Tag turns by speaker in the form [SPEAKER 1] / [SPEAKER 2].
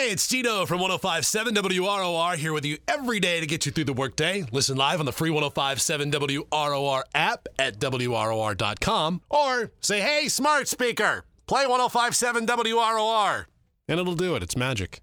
[SPEAKER 1] Hey, it's Tito from 105.7 WROR here with you every day to get you through the workday. Listen live on the free 105.7 WROR app at WROR.com or say, hey, smart speaker, play 105.7 WROR. And it'll do it. It's magic.